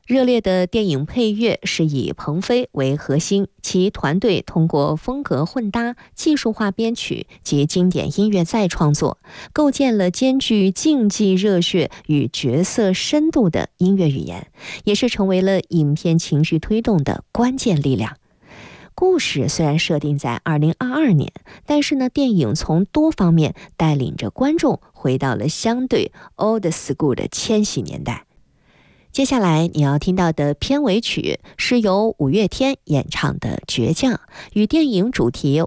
热烈的电影配乐是以鹏飞为核心，其团队通过风格混搭、技术化编曲及经典音乐再创作，构建了兼具竞技热血与角色深度的音乐语言，也是成为了影片情绪推动的关键力量。故事虽然设定在2022年，但是呢，电影从多方面带领着观众回到了相对 old school 的千禧年代。接下来你要听到的片尾曲是由五月天演唱的《倔强》，与电影主题